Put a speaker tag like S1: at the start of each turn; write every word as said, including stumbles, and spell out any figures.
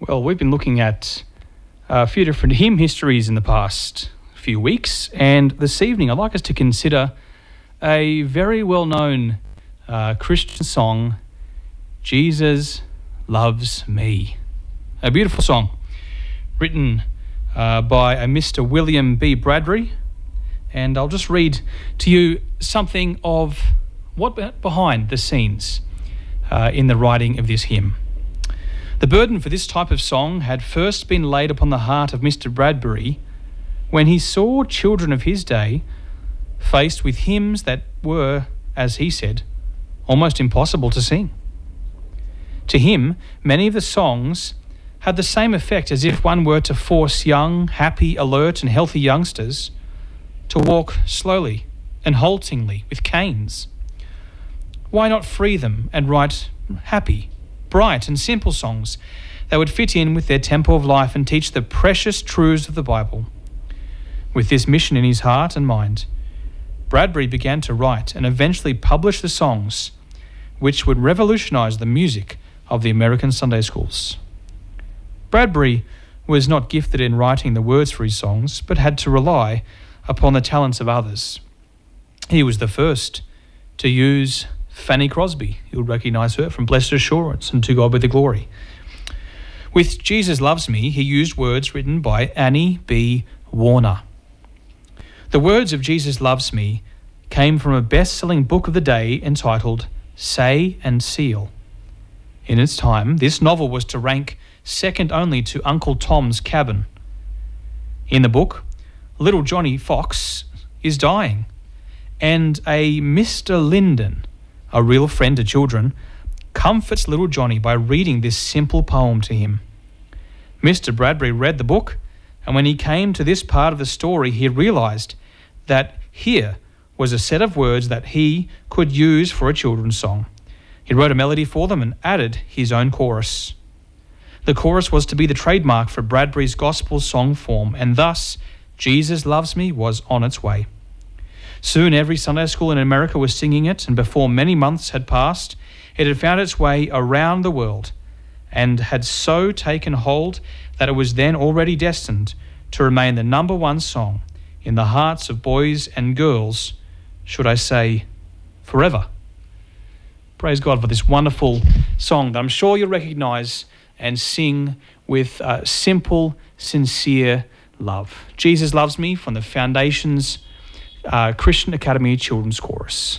S1: Well, we've been looking at a few different hymn histories in the past few weeks, and this evening I'd like us to consider a very well-known uh, Christian song, Jesus Loves Me. A beautiful song written uh, by a Mister William B. Bradbury, and I'll just read to you something of what be- behind the scenes uh, in the writing of this hymn. The burden for this type of song had first been laid upon the heart of Mister Bradbury when he saw children of his day faced with hymns that were, as he said, almost impossible to sing. To him, many of the songs had the same effect as if one were to force young, happy, alert and healthy youngsters to walk slowly and haltingly with canes. Why not free them and write happy, bright and simple songs that would fit in with their tempo of life and teach the precious truths of the Bible? With this mission in his heart and mind, Bradbury began to write and eventually publish the songs which would revolutionize the music of the American Sunday schools. Bradbury was not gifted in writing the words for his songs, but had to rely upon the talents of others. He was the first to use Fanny Crosby. You'll recognize her from Blessed Assurance and To God Be the Glory. With Jesus Loves Me, he used words written by Annie B. Warner. The words of Jesus Loves Me came from a best-selling book of the day entitled Say and Seal. In its time, this novel was to rank second only to Uncle Tom's Cabin. In the book, little Johnny Fox is dying, and a Mister Linden, a real friend to children, comforts little Johnny by reading this simple poem to him. Mister Bradbury read the book, and when he came to this part of the story, he realized that here was a set of words that he could use for a children's song. He wrote a melody for them and added his own chorus. The chorus was to be the trademark for Bradbury's gospel song form, and thus Jesus Loves Me was on its way. Soon every Sunday school in America was singing it, and before many months had passed, it had found its way around the world and had so taken hold that it was then already destined to remain the number one song in the hearts of boys and girls, should I say, forever. Praise God for this wonderful song that I'm sure you'll recognize and sing with uh, simple, sincere love. Jesus Loves Me from the Foundation's uh, Christian Academy Children's Chorus.